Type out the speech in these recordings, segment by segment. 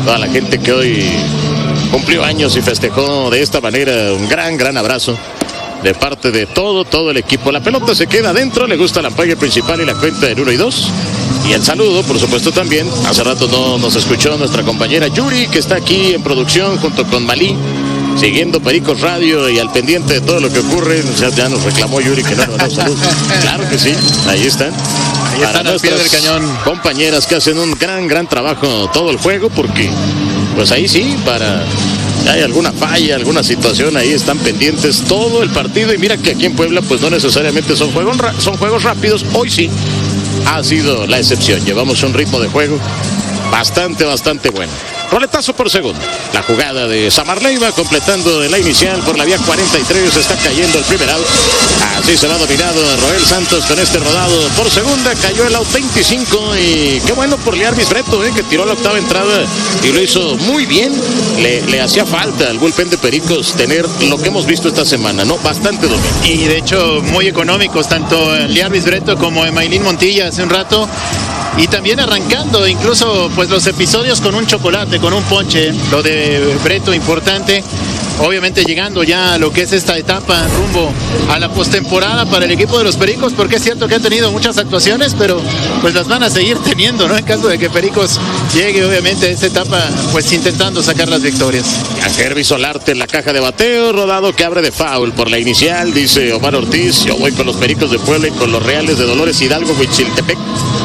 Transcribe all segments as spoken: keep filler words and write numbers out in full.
toda la gente que hoy cumplió años y festejó de esta manera. Un gran, gran abrazo de parte de todo, todo el equipo. La pelota se queda adentro, le gusta la ampalla principal y la cuenta en uno y dos. Y el saludo, por supuesto, también. Hace rato no nos escuchó nuestra compañera Yuri, que está aquí en producción junto con Malí, siguiendo Pericos Radio y al pendiente de todo lo que ocurre. Ya, ya nos reclamó Yuri que no nos da salud. Claro que sí, ahí están. Ahí están al pie del cañón. Compañeras que hacen un gran, gran trabajo todo el juego, porque pues ahí sí, para... hay alguna falla, alguna situación, ahí están pendientes todo el partido. Y mira que aquí en Puebla pues no necesariamente son juegos, son juegos rápidos. Hoy sí ha sido la excepción. Llevamos un ritmo de juego bastante, bastante bueno. Roletazo por segundo. La jugada de Samarley va completando en la inicial por la vía cuarenta y tres. Está cayendo el primer out. Así se va dominado Roel Santos con este rodado por segunda. Cayó el out veinticinco. Y qué bueno por Liarbis Breto, eh, que tiró la octava entrada y lo hizo muy bien. Le, le hacía falta al bullpen de Pericos tener lo que hemos visto esta semana, ¿no? Bastante dominio. Y de hecho, muy económicos, tanto Liarbis Breto como Emailín Montilla hace un rato. Y también arrancando incluso pues los episodios con un chocolate, con un ponche. Lo de Breto importante. Obviamente llegando ya a lo que es esta etapa rumbo a la postemporada para el equipo de los Pericos, porque es cierto que han tenido muchas actuaciones, pero pues las van a seguir teniendo, ¿no? En caso de que Pericos llegue obviamente a esta etapa, pues intentando sacar las victorias. A Herby Solarte en la caja de bateo, rodado que abre de foul por la inicial, dice Omar Ortiz. Yo voy con los Pericos de Puebla y con los Reales de Dolores Hidalgo, Huichiltepec.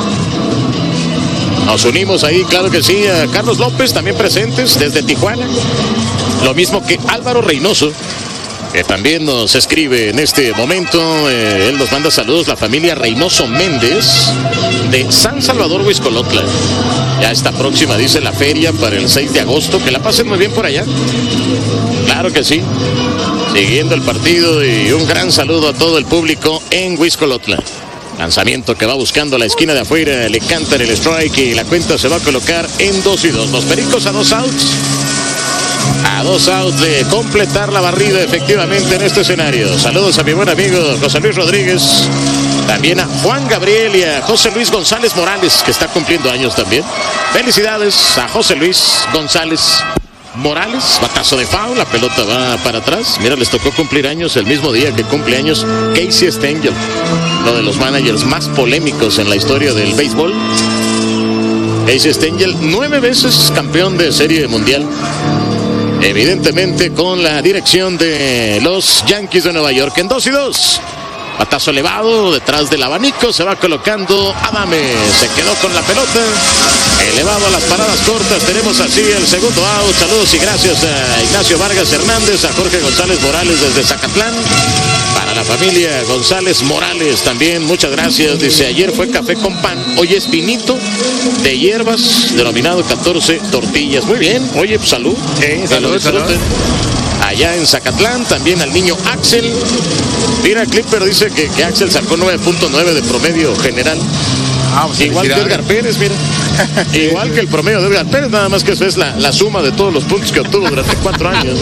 Nos unimos ahí, claro que sí, a Carlos López, también presentes desde Tijuana. Lo mismo que Álvaro Reynoso, que también nos escribe en este momento. Eh, él nos manda saludos, la familia Reynoso Méndez de San Salvador, Huixcolotla. Ya está próxima, dice, la feria para el seis de agosto. Que la pasen muy bien por allá. Claro que sí. Siguiendo el partido y un gran saludo a todo el público en Huixcolotla. Lanzamiento que va buscando la esquina de afuera, le cantan el strike y la cuenta se va a colocar en dos y dos. Los Pericos a dos outs. A dos outs de completar la barrida efectivamente en este escenario. Saludos a mi buen amigo José Luis Rodríguez. También a Juan Gabriel y a José Luis González Morales, que está cumpliendo años también. Felicidades a José Luis González Morales. Batazo de foul, la pelota va para atrás. Mira, les tocó cumplir años el mismo día que cumple años Casey Stengel, uno de los managers más polémicos en la historia del béisbol. Casey Stengel, nueve veces campeón de Serie Mundial, evidentemente con la dirección de los Yankees de Nueva York. En dos y dos. Batazo elevado, detrás del abanico, se va colocando Adame. Se quedó con la pelota. Elevado a las paradas cortas. Tenemos así el segundo out. Saludos y gracias a Ignacio Vargas Hernández, a Jorge González Morales desde Zacatlán. Para la familia González Morales también, muchas gracias. Dice, ayer fue café con pan, hoy es vinito de hierbas, denominado catorce tortillas. Muy bien, oye, pues, salud. Sí, salud, salud. Allá en Zacatlán, también al niño Axel. Mira, Clipper dice que, que Axel sacó nueve punto nueve de promedio general. Ah, pues igual que Edgar Pérez, mira. Igual que el promedio de Edgar Pérez, nada más que eso es la, la suma de todos los puntos que obtuvo durante cuatro años.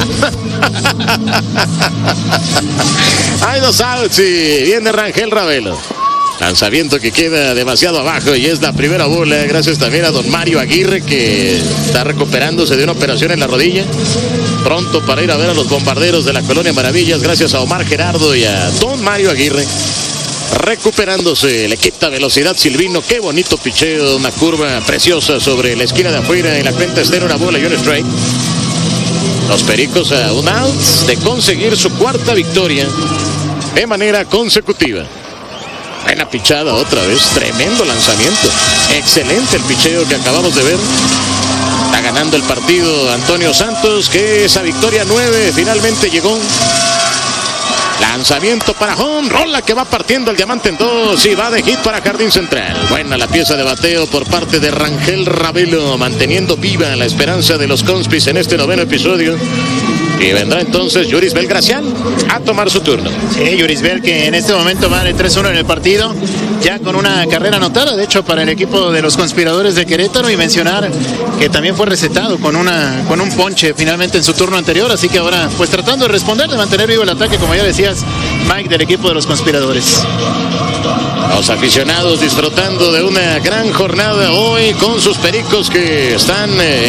Hay dos outs y viene Rangel Ravelo. Lanzamiento que queda demasiado abajo y es la primera bola. Gracias también a don Mario Aguirre, que está recuperándose de una operación en la rodilla. Pronto para ir a ver a los bombarderos de la Colonia Maravillas. Gracias a Omar Gerardo y a don Mario Aguirre. Recuperándose, le quita velocidad Silvino. Qué bonito picheo, una curva preciosa sobre la esquina de afuera y la cuenta está en una bola y un strike. Los Pericos a un out de conseguir su cuarta victoria de manera consecutiva. Buena pichada otra vez, tremendo lanzamiento. Excelente el picheo que acabamos de ver. Está ganando el partido Antonio Santos, que esa victoria nueve finalmente llegó. Lanzamiento para home, rola que va partiendo el diamante en dos y va de hit para Jardín Central. Buena la pieza de bateo por parte de Rangel Ravelo, manteniendo viva la esperanza de los Conspis en este noveno episodio. Y vendrá entonces Yurisbel Gracián a tomar su turno. Sí, Yurisbel, que en este momento va de tres uno en el partido, ya con una carrera anotada, de hecho, para el equipo de los Conspiradores de Querétaro, y mencionar que también fue recetado con, una, con un ponche finalmente en su turno anterior, así que ahora pues tratando de responder, de mantener vivo el ataque, como ya decías, Mike, del equipo de los Conspiradores. Los aficionados disfrutando de una gran jornada hoy con sus Pericos que están... Eh,